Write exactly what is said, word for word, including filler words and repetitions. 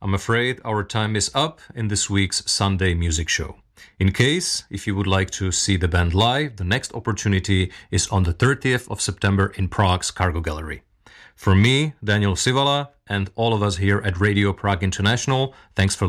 I'm afraid our time is up in this week's Sunday Music Show. In case, if you would like to see the band live, the next opportunity is on the thirtieth of September in Prague's Cargo Gallery. From me, Daniel Sivala, and all of us here at Radio Prague International, thanks for